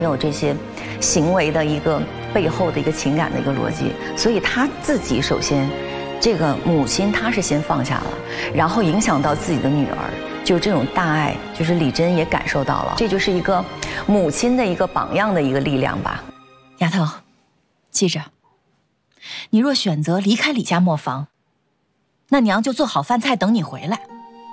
有这些行为的一个背后的一个情感的一个逻辑，所以他自己首先，这个母亲他是先放下了，然后影响到自己的女儿，就这种大爱，就是李珍也感受到了，这就是一个母亲的一个榜样的一个力量吧。 丫头，记着，你若选择离开李家磨坊，那娘就做好饭菜等你回来；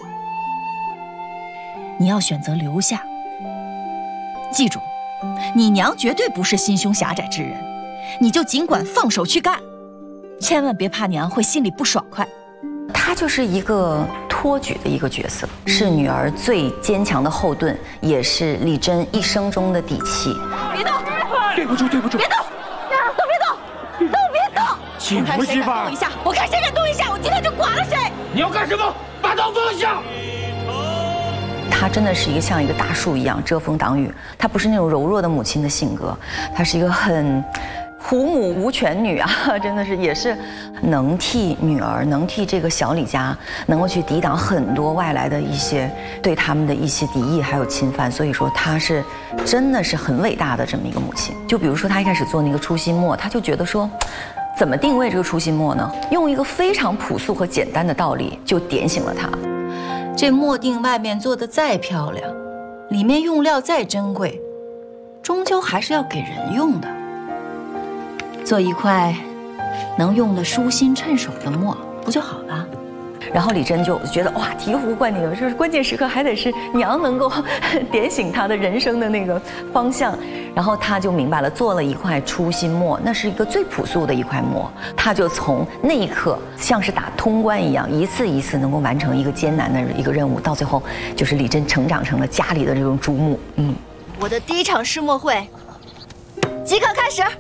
你要选择留下，记住。你娘绝对不是心胸狭窄之人，你就尽管放手去干，千万别怕娘会心里不爽快。 他就是一个托举的一个角色，是女儿最坚强的后盾，也是李珍一生中的底气。 别动！ 对不住，对不住！ 别动！都别动！都别动！ 请回媳妇儿。 我看谁敢动一下，我今天就剐了谁！ 你要干什么？把刀放下！ 她真的是像一个大树一样遮风挡雨，她不是那种柔弱的母亲的性格，她是一个很虎母无犬女啊，真的是也是能替女儿，能替这个小李家能够去抵挡很多外来的一些对他们的一些敌意还有侵犯，所以说她是真的是很伟大的这么一个母亲。就比如说她一开始做那个初心墨，她就觉得说，怎么定位这个初心墨呢？用一个非常朴素和简单的道理就点醒了她。 这墨锭外面做的再漂亮，里面用料再珍贵，终究还是要给人用的。做一块能用的舒心趁手的墨，不就好了？ 然后李珍就觉得哇，醍醐灌顶，就是关键时刻还得是娘能够点醒她的人生的那个方向。然后她就明白了，做了一块初心墨，那是一个最朴素的一块墨。她就从那一刻像是打通关一样，一次一次能够完成一个艰难的一个任务，到最后就是李珍成长成了家里的这种主母。 我的第一场试墨会即刻开始。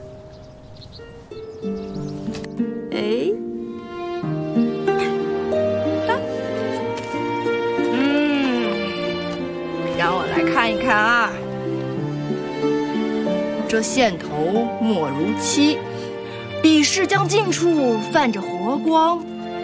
哎。 让我来看一看啊，这线头墨如漆，笔势将近处泛着活光。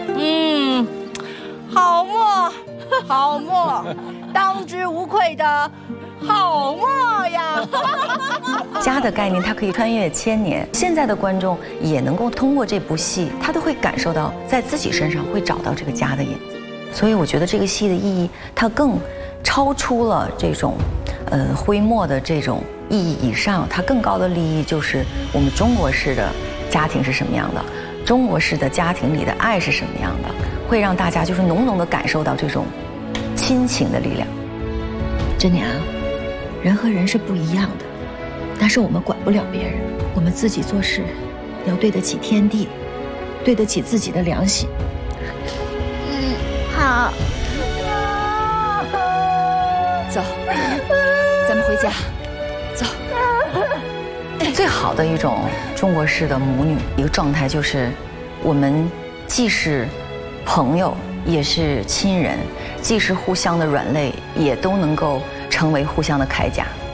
好墨，好墨，当之无愧的好墨呀！ 家的概念，它可以穿越千年，现在的观众也能够通过这部戏，他都会感受到在自己身上会找到这个家的影子。所以我觉得这个戏的意义，它更超出了这种，徽墨的这种意义以上，它更高的利益就是我们中国式的家庭是什么样的，中国式的家庭里的爱是什么样的，会让大家就是浓浓的感受到这种亲情的力量。 真娘，人和人是不一样的，但是我们管不了别人，我们自己做事要对得起天地，对得起自己的良心。 好。 走，咱们回家。走。 最好的一种中国式的母女一个状态，就是我们既是朋友，也是亲人，既是互相的软肋，也都能够成为互相的铠甲。